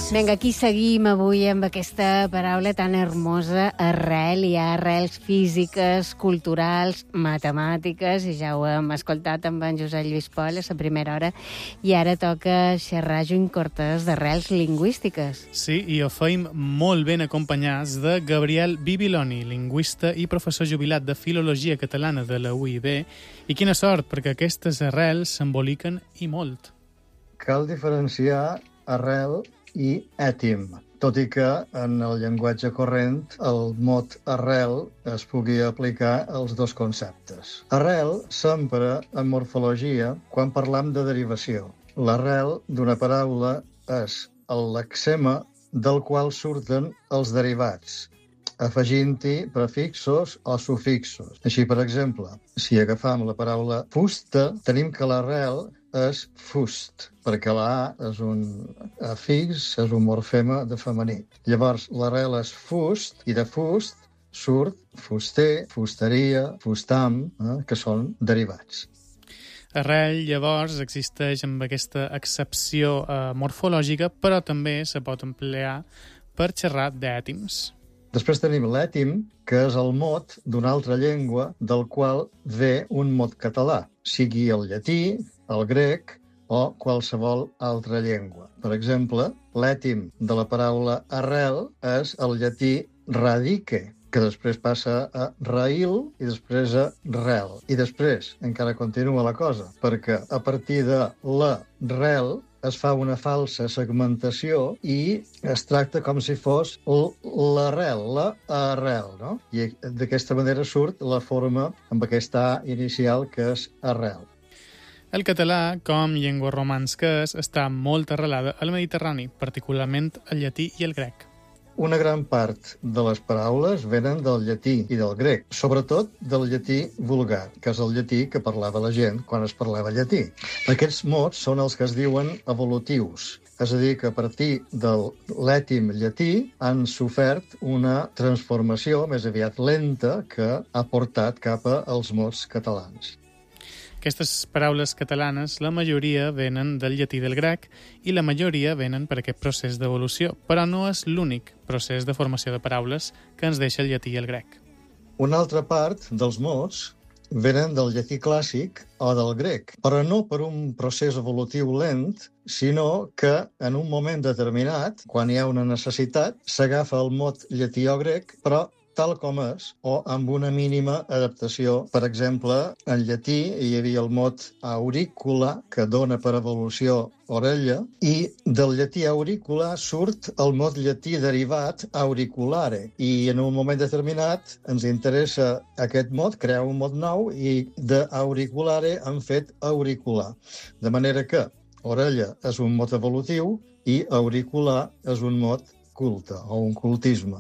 Vinga, aquí seguim avui amb aquesta paraula tan hermosa, arrel. Hi ha arrels físiques, culturals, matemàtiques, i ja ho hem escoltat amb en Josep Lluís Pol a la primera hora, i ara toca xerrar Juny Cortés d'arrels lingüístiques. Sí, i ho feim molt ben acompanyats de Gabriel Bibiloni, lingüista i professor jubilat de Filologia Catalana de la UIB, i quina sort, perquè aquestes arrels s'emboliquen i molt. Cal diferenciar arrel i ètim, tot i que en el llenguatge corrent el mot arrel es pugui aplicar als dos conceptes. Arrel s'empra en morfologia quan parlam de derivació. L'arrel d'una paraula és el lexema del qual surten els derivats, afegint-hi prefixos o sufixos. Així, per exemple, si agafam la paraula fusta, tenim que l'arrel és fust, perquè la A és un afix, és un morfema de femení. Llavors, l'arrel és fust, i de fust surt fuster, fusteria, fustam, que són derivats. Arrel, llavors, existeix amb aquesta accepció morfològica, però també se pot emplear per xerrar d'ètims. Després tenim l'ètim, que és el mot d'una altra llengua del qual ve un mot català, sigui el llatí, el grec o qualsevol altra llengua. Per exemple, l'ètim de la paraula arrel és el llatí radique, que després passa a raïl i després a rel. I després encara continua la cosa, perquè a partir de la rel es fa una falsa segmentació i es tracta com si fos l'arrel, la arrel, no? I d'aquesta manera surt la forma amb aquesta A inicial que és arrel. El català, com llengua romans que és, està molt arrelada al Mediterrani, particularment el llatí i el grec. Una gran part de les paraules venen del llatí i del grec, sobretot del llatí vulgar, que és el llatí que parlava la gent quan es parlava llatí. Aquests mots són els que es diuen evolutius, és a dir, que a partir de l'ètim llatí han sofert una transformació més aviat lenta que ha portat cap als mots catalans. Aquestes paraules catalanes, la majoria venen del llatí i del grec i la majoria venen per aquest procés d'evolució, però no és l'únic procés de formació de paraules que ens deixa el llatí i el grec. Una altra part dels mots venen del llatí clàssic o del grec, però no per un procés evolutiu lent, sinó que en un moment determinat, quan hi ha una necessitat, s'agafa el mot llatí o grec, però tal com és, o amb una mínima adaptació. Per exemple, en llatí hi havia el mot aurícula, que dona per evolució orella, i del llatí aurícula surt el mot llatí derivat auriculare. I en un moment determinat ens interessa aquest mot, crear un mot nou, i d'auriculare han fet auricular. De manera que orella és un mot evolutiu i auricular és un mot culte o un cultisme.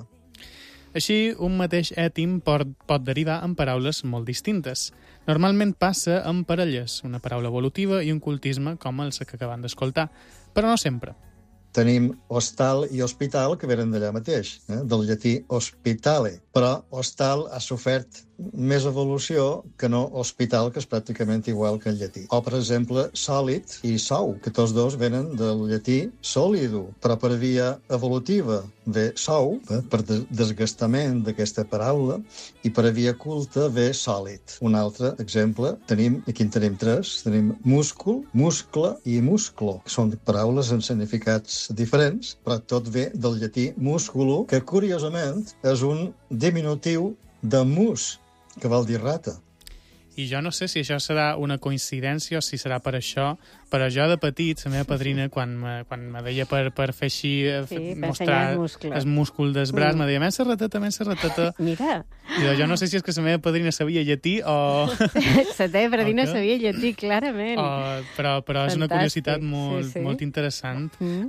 Així, un mateix ètim pot derivar en paraules molt distintes. Normalment passa amb parelles, una paraula evolutiva i un cultisme com els que acabem d'escoltar, però no sempre. Tenim hostal i hospital, que venen d'allà mateix, del llatí hospitale, però hostal ha sofert més evolució que no hospital, que és pràcticament igual que el llatí. O, per exemple, sòlid i sou, que tots dos venen del llatí solido, però per via evolutiva ve sou, per desgastament d'aquesta paraula, i per via culta ve sòlid. Un altre exemple, aquí en tenim tres, tenim múscul, muscle i musclo, que són paraules amb significats diferents, però tot ve del llatí musculo, que curiosament és un diminutiu de mus, que vol dir rata. I jo no sé si això serà una coincidència o si serà per això, però jo de petit, la meva padrina, quan me deia per fer així, mostrar el múscul del braç, me deia, menys rateta. Mira. I jo no sé si és que la meva padrina sabia llatí o... La teva padrina sabia llatí, clarament. Però és una curiositat molt interessant.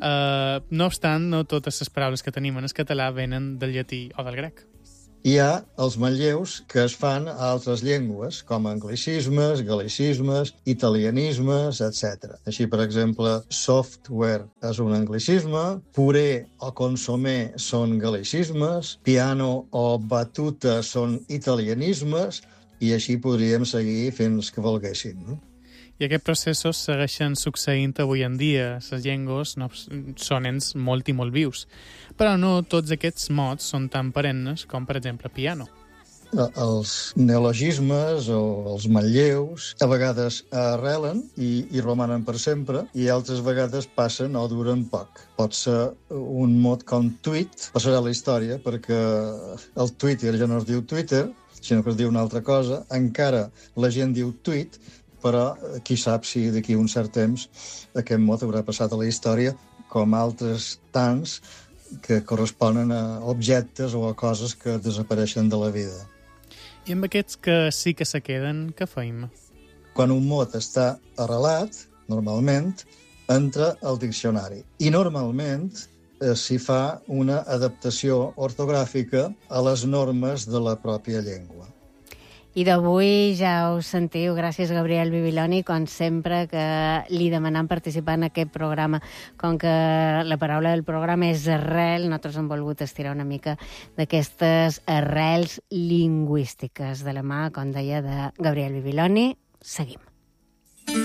No obstant, no totes les paraules que tenim en el català venen del llatí o del grec. Hi ha els manlleus que es fan a altres llengües, com anglicismes, gal·licismes, italianismes, etc. Així, per exemple, software és un anglicisme, puré o consomé són gal·licismes, piano o batuta són italianismes, i així podríem seguir fins que volguéssim. I aquests processos segueixen succeint avui en dia. Les llengües sonen molt i molt vius. Però no tots aquests mots són tan perennes com, per exemple, piano. Els neologismes o els manlleus a vegades arrelen i romanen per sempre i altres vegades passen o duren poc. Pot ser un mot com tweet, passarà a la història perquè el Twitter ja no es diu Twitter, sinó que es diu una altra cosa. Encara la gent diu tweet, però qui sap si d'aquí un cert temps aquest mot haurà passat a la història com altres tants que corresponen a objectes o a coses que desapareixen de la vida. I amb aquests que sí que se queden, què feim? Quan un mot està arrelat, normalment, entra al diccionari. I normalment s'hi fa una adaptació ortogràfica a les normes de la pròpia llengua. I d'avui ja ho sentiu, gràcies Gabriel Bibiloni, com sempre que li demanem participar en aquest programa. Com que la paraula del programa és arrel, nosaltres hem volgut estirar una mica d'aquestes arrels lingüístiques de la mà, com deia, de Gabriel Bibiloni. Seguim.